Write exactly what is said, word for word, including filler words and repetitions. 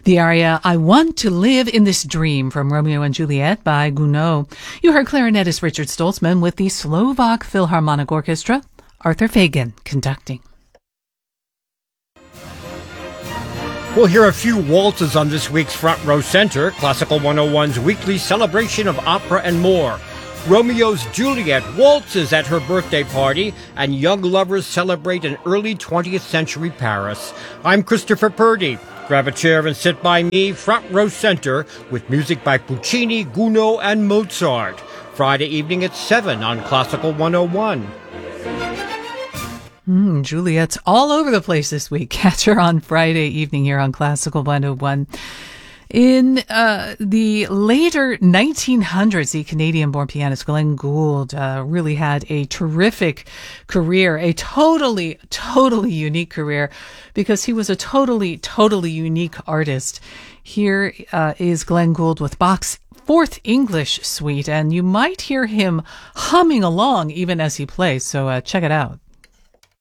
The aria I Want to Live in This Dream from Romeo and Juliet by Gounod. You heard clarinetist Richard Stoltzman with the Slovak Philharmonic Orchestra, Arthur Fagan conducting. We'll hear a few waltzes on this week's Front Row Center, Classical one oh one's weekly celebration of opera and more. Romeo's Juliet waltzes at her birthday party, and young lovers celebrate an early twentieth century Paris. I'm Christopher Purdy. Grab a chair and sit by me, Front Row Center, with music by Puccini, Gounod, and Mozart. Friday evening at seven on Classical one oh one. Mm, Juliet's all over the place this week. Catch her on Friday evening here on Classical one oh one. In uh, the later nineteen hundreds, the Canadian-born pianist Glenn Gould uh, really had a terrific career, a totally, totally unique career, because he was a totally, totally unique artist. Here uh, is Glenn Gould with Bach's Fourth English Suite, and you might hear him humming along even as he plays, so uh, check it out.